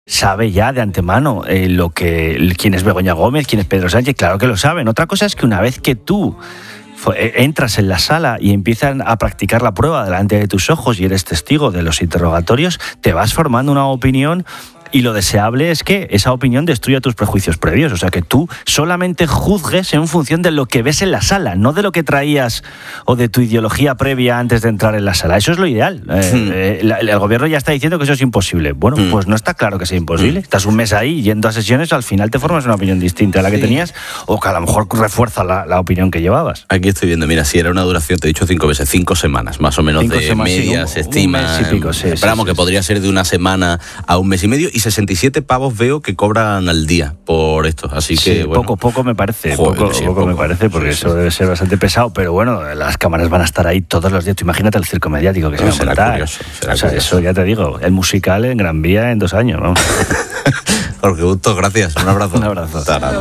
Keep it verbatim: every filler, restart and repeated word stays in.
sabe ya de antemano eh, lo que quién es Begoña Gómez, quién es Pedro Sánchez, claro que lo saben. Otra cosa es que una vez que tú entras en la sala y empiezan a practicar la prueba delante de tus ojos y eres testigo de los interrogatorios, te vas formando una opinión. Y lo deseable es que esa opinión destruya tus prejuicios previos. O sea, que tú solamente juzgues en función de lo que ves en la sala, no de lo que traías o de tu ideología previa antes de entrar en la sala. Eso es lo ideal. Eh, mm. eh, la, el gobierno ya está diciendo que eso es imposible. Bueno, mm. pues no está claro que sea imposible. Mm. Estás un mes ahí yendo a sesiones, al final te formas una opinión distinta a la que sí. tenías, o que a lo mejor refuerza la, la opinión que llevabas. Aquí estoy viendo, mira, si era una duración, te he dicho cinco veces, cinco semanas, más o menos cinco de semanas, media, sí, se estima. Un mes y pico, sí, esperamos sí, que sí, podría sí. ser de una semana a un mes y medio, y sesenta y siete pavos veo que cobran al día por esto, así que sí, bueno. Poco, poco me parece, Joder, poco, sí, poco, poco me parece, porque sí, sí. eso debe ser bastante pesado, pero bueno, las cámaras van a estar ahí todos los días. Tú imagínate el circo mediático que se va a montar. Curioso, será o sea, curioso. Eso ya te digo, el musical en Gran Vía en dos años, vamos. Jorge Bustos, gracias, un abrazo. Un abrazo.